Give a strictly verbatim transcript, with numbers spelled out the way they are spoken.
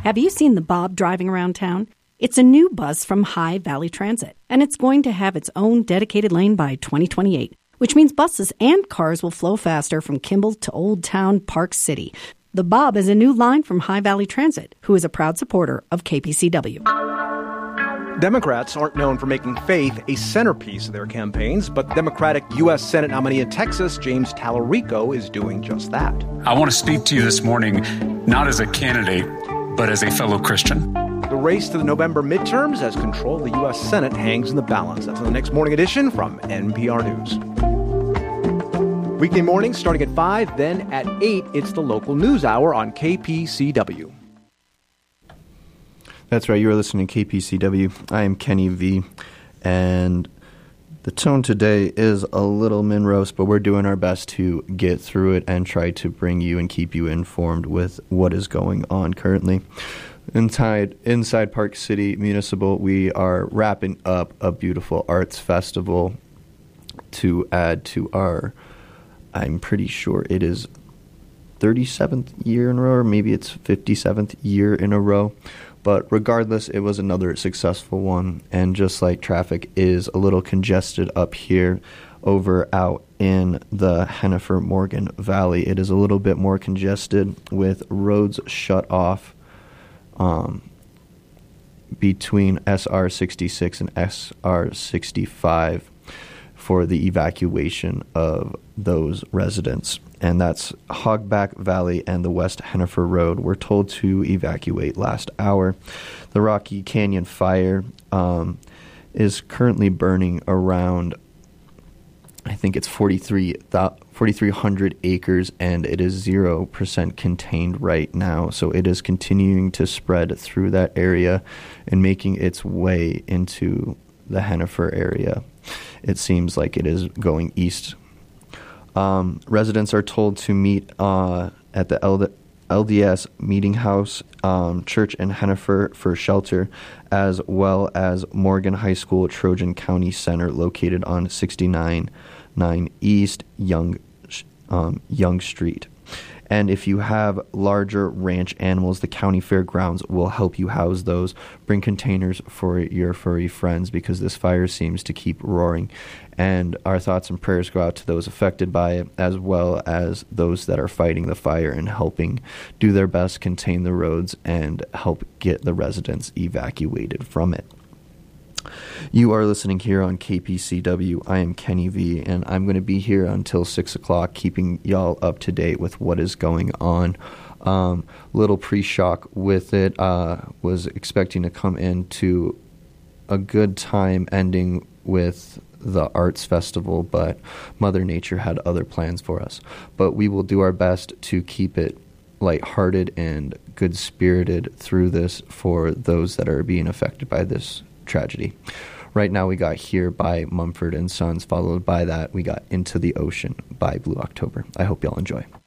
Have you seen the Bob driving around town? It's a new bus from High Valley Transit, and it's going to have its own dedicated lane by twenty twenty-eight, which means buses and cars will flow faster from Kimball to Old Town Park City. The Bob is a new line from High Valley Transit, who is a proud supporter of K P C W. Democrats aren't known for making faith a centerpiece of their campaigns, but Democratic U S Senate nominee in Texas, James Tallarico, is doing just that. I want to speak to you this morning, not as a candidate, but as a fellow Christian. The race to the November midterms as control of the U S Senate hangs in the balance. That's on the next morning edition from N P R News. Weekday mornings starting at five, then at eight, it's the local news hour on K P C W. That's right, you're listening to K P C W. I am Kenny V, and the tone today is a little min-roast, but we're doing our best to get through it and try to bring you and keep you informed with what is going on currently. Inside, inside Park City Municipal, we are wrapping up a beautiful arts festival to add to our, I'm pretty sure it is thirty-seventh year in a row, or maybe it's fifty-seventh year in a row. But regardless, it was another successful one. And just like traffic is a little congested up here over out in the Hennifer-Morgan Valley, it is a little bit more congested with roads shut off um, between S R sixty-six and S R sixty-five for the evacuation of those residents. And that's Hogback Valley and the West Hennifer Road. We're told to evacuate last hour. The Rocky Canyon fire um, is currently burning around, I think it's forty-three hundred acres, and it is zero percent contained right now. So it is continuing to spread through that area and making its way into the Hennifer area. It seems like it is going east. Um, residents are told to meet uh, at the L D S Meeting House um, Church in Hennifer for shelter, as well as Morgan High School Trojan County Center located on sixty-nine nine East Young, um, Young Street. And if you have larger ranch animals, the county fairgrounds will help you house those. Bring containers for your furry friends because this fire seems to keep roaring. And our thoughts and prayers go out to those affected by it, as well as those that are fighting the fire and helping do their best contain the roads and help get the residents evacuated from it. You are listening here on K P C W. I am Kenny V, and I'm going to be here until six o'clock, keeping y'all up to date with what is going on. Um, little pre-shock with it. Uh, was expecting to come into a good time ending with the arts festival, but Mother Nature had other plans for us. But we will do our best to keep it lighthearted and good-spirited through this for those that are being affected by this tragedy. Right now we got Here by Mumford and Sons, followed by that we got Into the Ocean by Blue October. I hope y'all enjoy.